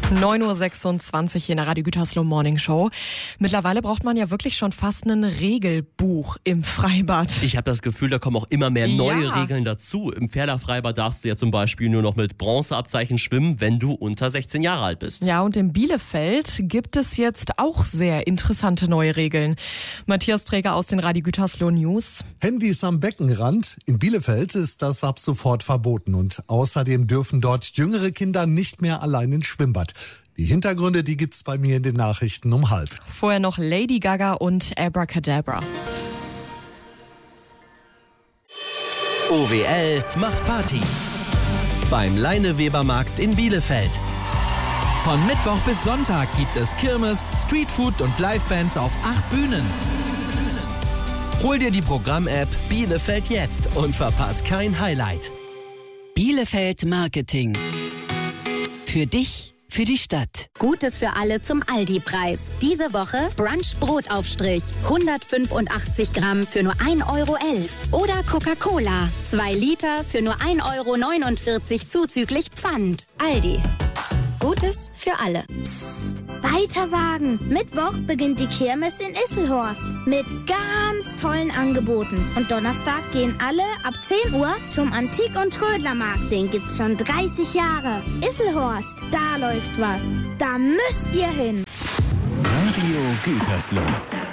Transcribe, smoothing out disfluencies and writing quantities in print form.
9.26 Uhr hier in der Radio Gütersloh Morning Show. Mittlerweile braucht man ja wirklich schon fast ein Regelbuch im Freibad. Ich habe das Gefühl, da kommen auch immer mehr neue Regeln dazu. Im Pferder Freibad darfst du ja zum Beispiel nur noch mit Bronzeabzeichen schwimmen, wenn du unter 16 Jahre alt bist. Ja, und in Bielefeld gibt es jetzt auch sehr interessante neue Regeln. Matthias Träger aus den Radio Gütersloh News. Handys am Beckenrand. In Bielefeld ist das ab sofort verboten. Und außerdem dürfen dort jüngere Kinder nicht mehr allein ins Schwimmbad. Die Hintergründe, die gibt's bei mir in den Nachrichten um 12:30. Vorher noch Lady Gaga und Abracadabra. OWL macht Party beim Leinewebermarkt in Bielefeld. Von Mittwoch bis Sonntag gibt es Kirmes, Streetfood und Livebands auf 8 Bühnen. Hol dir die Programm-App Bielefeld jetzt und verpass kein Highlight. Bielefeld Marketing. Für dich, für die Stadt. Gutes für alle zum Aldi-Preis. Diese Woche Brunch-Brotaufstrich. 185 Gramm für nur 1,11 € Oder Coca-Cola. 2 Liter für nur 1,49 € zuzüglich Pfand. Aldi. Gutes für alle. Psst, weitersagen. Mittwoch beginnt die Kirmes in Isselhorst mit ganz tollen Angeboten. Und Donnerstag gehen alle ab 10 Uhr zum Antik- und Trödlermarkt. Den gibt's schon 30 Jahre. Isselhorst, da läuft was. Da müsst ihr hin. Radio Gütersloh.